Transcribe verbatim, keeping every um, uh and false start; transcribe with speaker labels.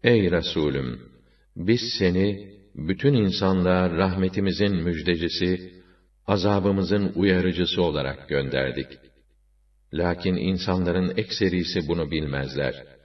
Speaker 1: Ey Resulüm! Biz seni, bütün insanlığa rahmetimizin müjdecisi, azabımızın uyarıcısı olarak gönderdik. Lakin insanların ekserisi bunu bilmezler.